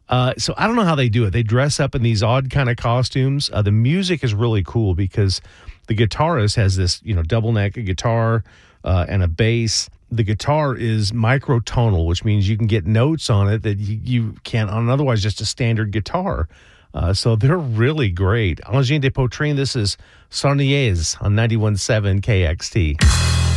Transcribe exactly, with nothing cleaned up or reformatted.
Uh, so I don't know how they do it. They dress up in these odd kind of costumes. Uh, the music is really cool because the guitarist has this, you know, double neck guitar uh, and a bass. The guitar is microtonal, which means you can get notes on it that you, you can't on otherwise just a standard guitar. Uh, so they're really great. Angine de Poitrine, this is Sarniez on ninety-one point seven K X T.